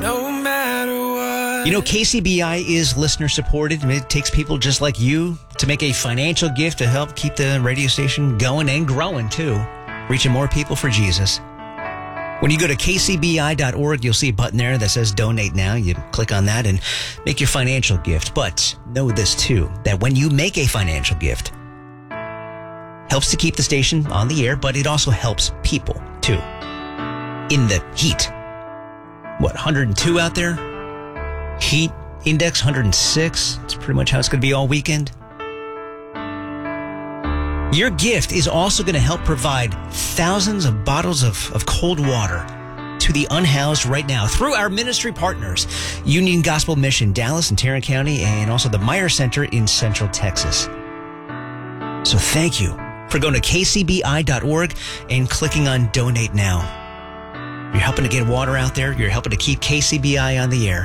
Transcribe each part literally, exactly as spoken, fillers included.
No matter what. You know, K C B I is listener supported. It takes people just like you to make a financial gift to help keep the radio station going and growing too, reaching more people for Jesus. When you go to K C B I dot org, you'll see a button there that says donate now. You click on that and make your financial gift. But know this too, that when you make a financial gift, helps to keep the station on the air, but it also helps people too. In the heat. What, one hundred two out there? Heat index one hundred six. It's pretty much how it's going to be all weekend. Your gift is also going to help provide thousands of bottles of, of cold water to the unhoused right now through our ministry partners, Union Gospel Mission, Dallas and Tarrant County, and also the Meyer Center in Central Texas. So thank you for going to K C B I dot org and clicking on Donate Now. You're helping to get water out there. You're helping to keep K C B I on the air.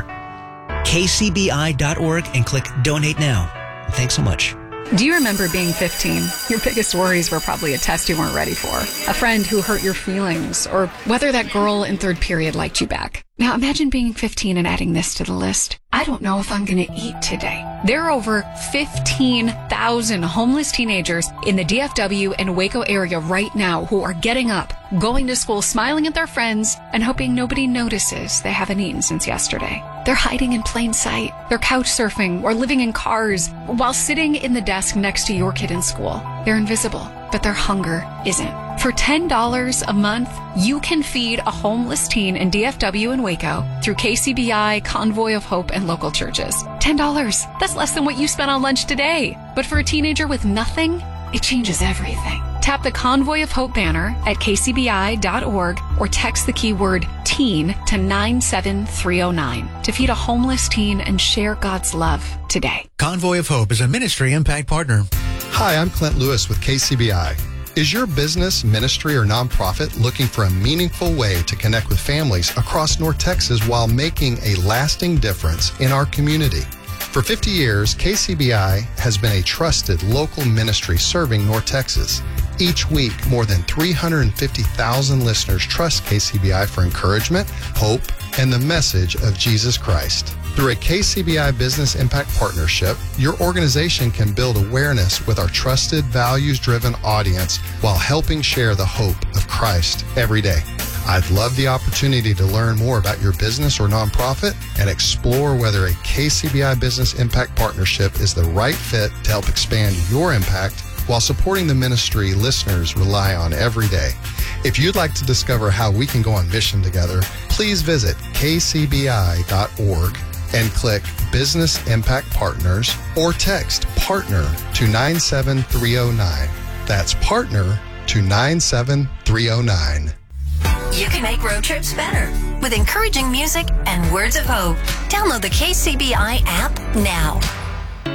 K C B I dot org and click Donate Now. Thanks so much. Do you remember being fifteen? Your biggest worries were probably a test you weren't ready for, a friend who hurt your feelings, or whether that girl in third period liked you back. Now imagine being fifteen and adding this to the list. I don't know if I'm going to eat today. There are over fifteen thousand homeless teenagers in the D F W and Waco area right now who are getting up, going to school, smiling at their friends, and hoping nobody notices they haven't eaten since yesterday. They're hiding in plain sight. They're couch surfing or living in cars while sitting in the desk next to your kid in school. They're invisible, but their hunger isn't. For ten dollars a month, you can feed a homeless teen in D F W and Waco through K C B I, Convoy of Hope, and local churches. ten dollars. That's less than what you spent on lunch today. But for a teenager with nothing, it changes everything. Tap the Convoy of Hope banner at K C B I dot org or text the keyword teen to nine seven three oh nine to feed a homeless teen and share God's love today. Convoy of Hope is a ministry impact partner. Hi, I'm Clint Lewis with K C B I. Is your business, ministry, or nonprofit looking for a meaningful way to connect with families across North Texas while making a lasting difference in our community? For fifty years, K C B I has been a trusted local ministry serving North Texas. Each week, more than three hundred fifty thousand listeners trust K C B I for encouragement, hope, and the message of Jesus Christ. Through a K C B I Business Impact Partnership, your organization can build awareness with our trusted, values-driven audience while helping share the hope of Christ every day. I'd love the opportunity to learn more about your business or nonprofit and explore whether a K C B I Business Impact Partnership is the right fit to help expand your impact while supporting the ministry listeners rely on every day. If you'd like to discover how we can go on mission together, please visit K C B I dot org and click Business Impact Partners or text PARTNER to nine seven three oh nine. That's PARTNER to nine seven three oh nine. You can make road trips better with encouraging music and words of hope. Download the K C B I app now.